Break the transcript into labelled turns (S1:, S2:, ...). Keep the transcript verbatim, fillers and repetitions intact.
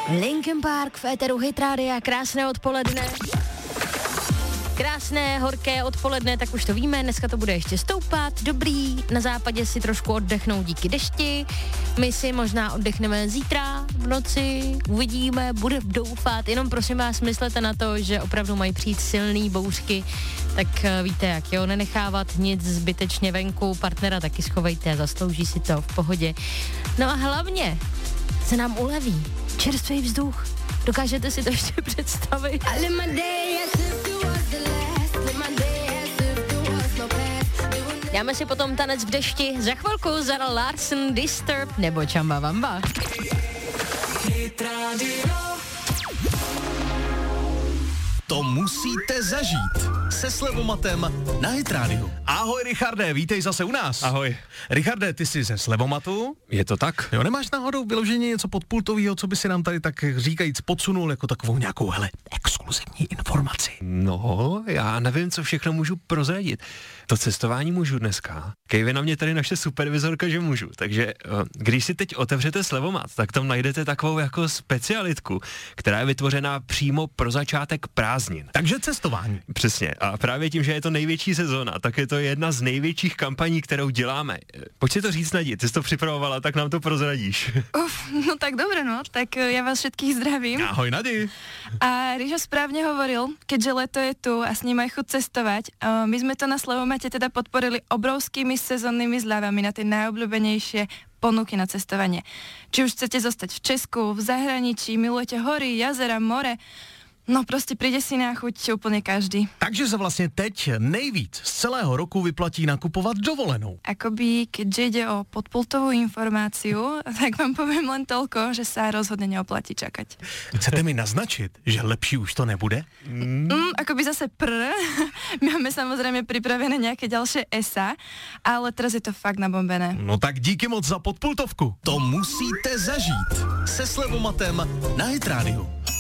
S1: Linkin Park v éteru Hit Rádia, krásné odpoledne. Krásné, horké odpoledne, tak už to víme, dneska to bude ještě stoupat, dobrý, na západě si trošku oddechnou díky dešti, my si možná oddechneme zítra v noci, uvidíme, bude doufat, jenom prosím vás myslete na to, že opravdu mají přijít silný bouřky, tak víte jak, jo, nenechávat nic zbytečně venku, partnera taky schovejte, zaslouží si to v pohodě. No a hlavně se nám uleví, čerstvý vzduch, dokážete si to ještě představit? Dáme si potom tanec v dešti, za chvilku Zara Larsson, Disturb nebo Chamba Wamba.
S2: To musíte zažít se Slevomatem na Hit Radio. Ahoj Richarde, vítej zase u nás.
S3: Ahoj.
S2: Richarde, ty jsi ze Slevomatu?
S3: Je to tak?
S2: Jo, nemáš náhodou vyloženě něco podpultového, co by si nám tady tak říkajíc podsunul jako takovou nějakou, hele, exkluzivní informaci?
S3: No, já nevím, co všechno můžu prozradit. To cestování můžu dneska. Kejve na mě tady naše supervizorka, že můžu. Takže když si teď otevřete Slevomat, tak tam najdete takovou jako specialitku, která je vytvořena přímo pro začátek prázdnin.
S2: Takže cestování.
S3: Přesně. A právě tím, že je to největší sezóna, tak je to jedna z největších kampaní, kterou děláme. Pojď si to říct, Nadi, ty jsi to připravovala, tak nám to prozradíš.
S4: Uf, no tak dobre, no, tak ja vás všetkých zdravím.
S2: Ahoj, Nadi.
S4: A Rížo správne hovoril, keďže leto je tu a s ním aj chuť cestovať, uh, my sme to na Slevomate teda podporili obrovskými sezónnymi zľavami na tie najobľúbenejšie ponuky na cestovanie. Či už chcete zostať v Česku, v zahraničí, milujete hory, jazera, more, no prostě přijde si na chuť úplně každý.
S2: Takže se vlastně teď nejvíc z celého roku vyplatí nakupovat dovolenou.
S4: Akoby, keďže ide o podpultovú informáciu, tak vám poviem len toľko, že sa rozhodne neoplatí čakať.
S2: Chcete mi naznačit, že lepší už to nebude?
S4: Mm, akoby zase prr. Máme samozrejme pripravené nejaké ďalšie esa, ale teraz je to fakt nabombené.
S2: No tak díky moc za podpultovku. To musíte zažít se Slevomatem na Hit Radio.